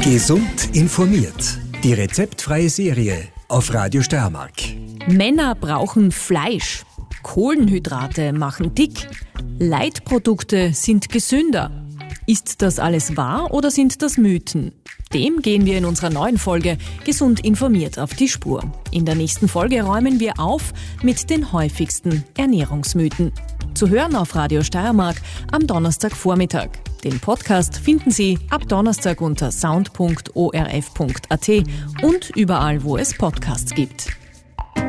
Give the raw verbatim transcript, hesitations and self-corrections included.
Gesund informiert. Die rezeptfreie Serie auf Radio Steiermark. Männer brauchen Fleisch. Kohlenhydrate machen dick. Leitprodukte sind gesünder. Ist das alles wahr oder sind das Mythen? Dem gehen wir in unserer neuen Folge Gesund informiert auf die Spur. In der nächsten Folge räumen wir auf mit den häufigsten Ernährungsmythen. Zu hören auf Radio Steiermark am Donnerstagvormittag. Den Podcast finden Sie ab Donnerstag unter sound punkt o r f punkt a t und überall, wo es Podcasts gibt.